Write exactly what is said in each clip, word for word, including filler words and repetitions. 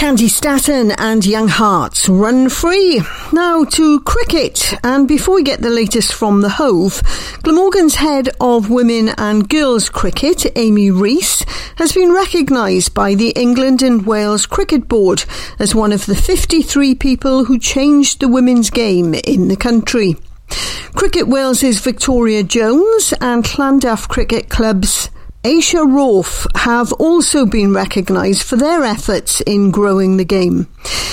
Candy Staton and Young Hearts, Run Free. Now to cricket, and before we get the latest from the Hove, Glamorgan's head of women and girls cricket, Amy Rees, has been recognised by the England and Wales Cricket Board as one of the fifty-three people who changed the women's game in the country. Cricket Wales's Victoria Jones and Llandaff Cricket Club's Aisha Rourke have also been recognised for their efforts in growing the game.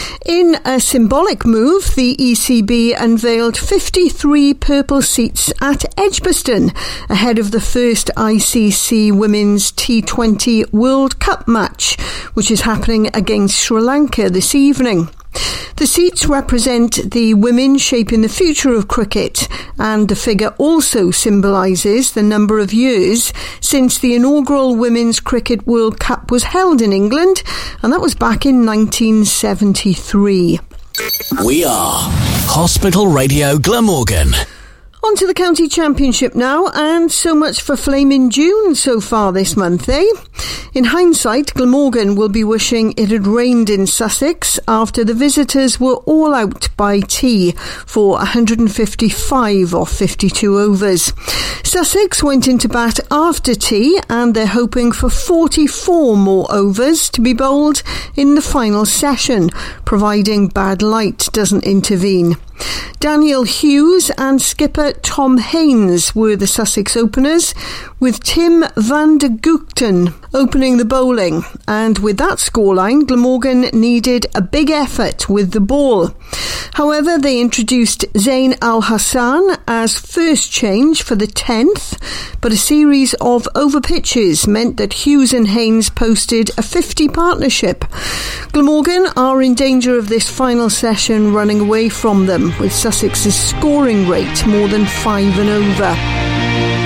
In a symbolic move, the E C B unveiled fifty-three purple seats at Edgbaston ahead of the first I C C Women's T twenty World Cup match, which is happening against Sri Lanka this evening. The seats represent the women shaping the future of cricket, and the figure also symbolises the number of years since the inaugural Women's Cricket World Cup was held in England, and that was back in nineteen seventy-three. We are Hospital Radio Glamorgan. On to the County Championship now, and so much for Flaming June so far this month, eh? In hindsight, Glamorgan will be wishing it had rained in Sussex after the visitors were all out by tea for one hundred fifty-five off fifty-two overs. Sussex went into bat after tea, and they're hoping for forty-four more overs to be bowled in the final session, providing bad light doesn't intervene. Daniel Hughes and skipper Tom Haynes were the Sussex openers, with Tim van der Gugten opening the bowling, and with that scoreline, Glamorgan needed a big effort with the ball. However, they introduced Zain Al Hassan as first change for the tenth, but a series of over pitches meant that Hughes and Haynes posted a fifty partnership. Glamorgan are in danger of this final session running away from them, with Sussex's scoring rate more than five and over.